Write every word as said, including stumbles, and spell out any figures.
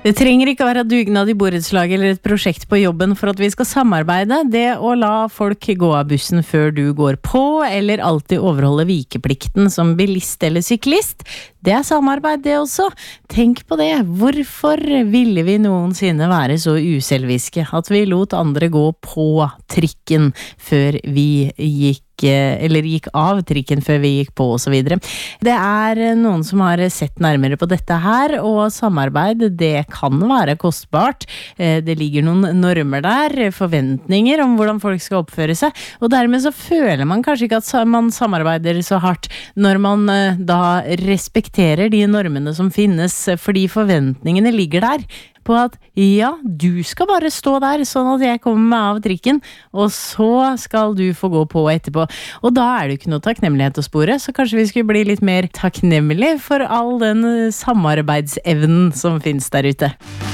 Det trenger ikke å være dugnad i borettslag eller et prosjekt på jobben for at vi skal samarbeide. Det å la folk gå av bussen før du går på, eller alltid overholde vikeplikten som bilist eller syklist, det er samarbeid det også. Tenk på det. Hvorfor ville vi noensinne være så uselviske at vi lot andre gå på trikken før vi gikk eller gikk av trikken før vi gikk på og så videre. Det er noen som har sett nærmere på dette her, og samarbeid, det kan være kostbart. Det ligger noen normer der, forventninger om hvordan folk skal oppføre seg, og dermed så føler man kanskje ikke at man samarbeider så hardt når man da respekterer de normene som finnes, fordi forventningene ligger der på at ja, du skal bare stå der sånn at jeg kommer meg av trikken, og så skal du få gå på etterpå. Og da er det jo ikke noe takknemlighet å spore, så kanskje vi skulle bli litt mer takknemlig for all den samarbeidsevnen som finnes der ute.